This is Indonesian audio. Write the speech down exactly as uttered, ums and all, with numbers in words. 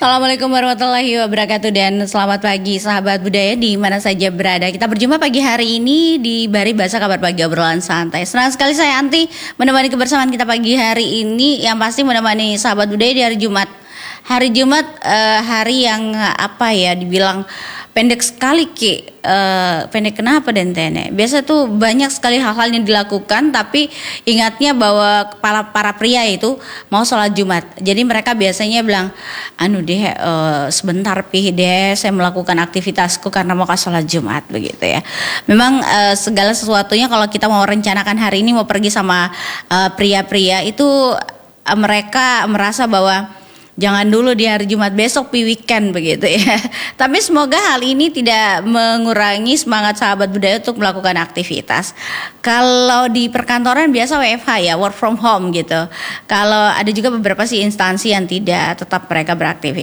Assalamualaikum warahmatullahi wabarakatuh dan selamat pagi sahabat budaya di mana saja berada. Kita berjumpa pagi hari ini di Bari Bahasa Kabar Pagi Obrolan Santai. Senang sekali saya Anti menemani kebersamaan kita pagi hari ini, yang pasti menemani sahabat budaya di hari Jumat. Hari Jumat eh, hari yang apa ya dibilang pendek sekali Ki. Uh, pendek kenapa dan tene? Biasa tuh banyak sekali hal-hal yang dilakukan, tapi ingatnya bahwa kepala para pria itu mau sholat Jumat. Jadi mereka biasanya bilang, anu deh uh, sebentar pih deh saya melakukan aktivitasku karena mau ke sholat Jumat begitu ya. Memang uh, segala sesuatunya kalau kita mau rencanakan hari ini mau pergi sama uh, pria-pria itu uh, mereka merasa bahwa jangan dulu di hari Jumat, besok pi weekend begitu ya. Tapi semoga hal ini tidak mengurangi semangat sahabat budaya untuk melakukan aktivitas. Kalau di perkantoran biasa W F H ya, work from home gitu. Kalau ada juga beberapa sih instansi yang tidak, tetap mereka beraktivitas.